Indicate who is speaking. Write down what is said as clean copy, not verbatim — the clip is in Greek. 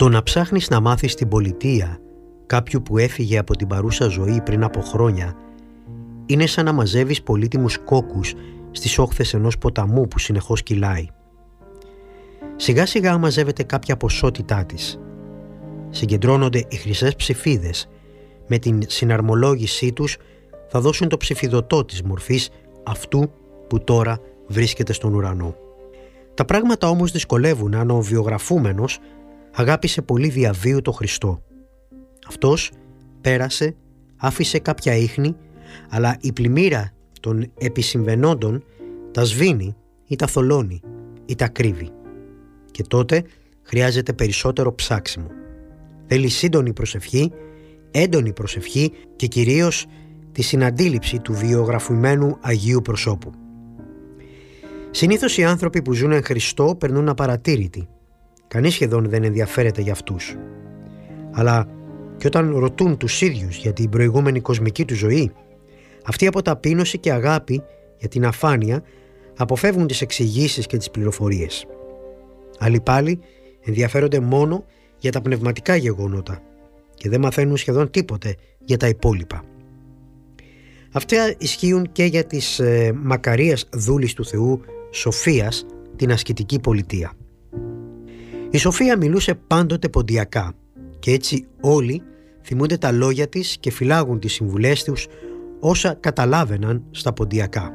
Speaker 1: Το να ψάχνεις να μάθεις την πολιτεία κάποιου που έφυγε από την παρούσα ζωή πριν από χρόνια είναι σαν να μαζεύεις πολύτιμους κόκκους στις όχθες ενός ποταμού που συνεχώς κυλάει. Σιγά σιγά μαζεύεται κάποια ποσότητά της. Συγκεντρώνονται οι χρυσές ψηφίδες. Με την συναρμολόγησή τους θα δώσουν το ψηφιδωτό της μορφής αυτού που τώρα βρίσκεται στον ουρανό. Τα πράγματα όμως δυσκολεύουν αν ο βιογραφούμενος αγάπησε πολύ διαβίου το Χριστό. Αυτός πέρασε, άφησε κάποια ίχνη, αλλά η πλημμύρα των επισυμβενόντων τα σβήνει ή τα θολώνει ή τα κρύβει. Και τότε χρειάζεται περισσότερο ψάξιμο. Θέλει σύντονη προσευχή, έντονη προσευχή και κυρίως τη συναντήληψη του βιογραφημένου Αγίου προσώπου. Συνήθως οι άνθρωποι που ζουν εν Χριστώ περνούν απαρατήρητοι. Κανείς σχεδόν δεν ενδιαφέρεται για αυτούς. Αλλά και όταν ρωτούν τους ίδιους για την προηγούμενη κοσμική του ζωή, αυτοί από ταπείνωση και αγάπη για την αφάνεια αποφεύγουν τις εξηγήσεις και τις πληροφορίες. Άλλοι πάλι ενδιαφέρονται μόνο για τα πνευματικά γεγονότα και δεν μαθαίνουν σχεδόν τίποτε για τα υπόλοιπα. Αυτά ισχύουν και για της μακαρίας δούλης του Θεού Σοφίας, την ασκητική πολιτεία. Η Σοφία μιλούσε πάντοτε ποντιακά και έτσι όλοι θυμούνται τα λόγια της και φυλάγουν τις συμβουλές τους όσα καταλάβαιναν στα ποντιακά.